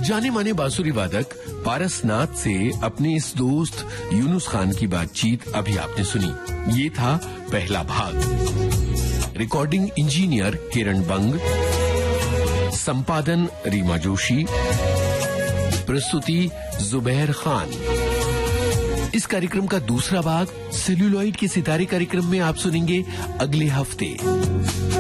जाने माने बांसुरी वादक पारसनाथ से अपने इस दोस्त यूनुस खान की बातचीत अभी आपने सुनी। ये था पहला भाग। रिकॉर्डिंग इंजीनियर किरण बंग, संपादन रीमा जोशी, प्रस्तुति जुबैर खान। इस कार्यक्रम का दूसरा भाग सेल्यूलॉइड के सितारे कार्यक्रम में आप सुनेंगे अगले हफ्ते।